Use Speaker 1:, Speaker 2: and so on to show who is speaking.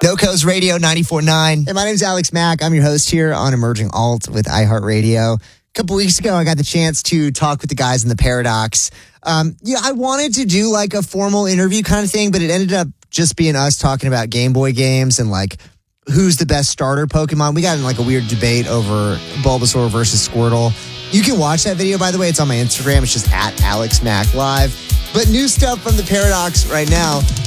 Speaker 1: NoCo's Radio 94.9.
Speaker 2: Hey, my name's Alex Mack. I'm your host here on Emerging Alt with iHeartRadio. A couple weeks ago, I got the chance to talk with the guys in the Paradox. I wanted to do like a formal interview kind of thing, but it ended up just being us talking about Game Boy games and like who's the best starter Pokemon. We got in like a weird debate over Bulbasaur versus Squirtle. You can watch that video, by the way. It's on my Instagram. It's just at Alex Mack Live. But new stuff from the Paradox right now.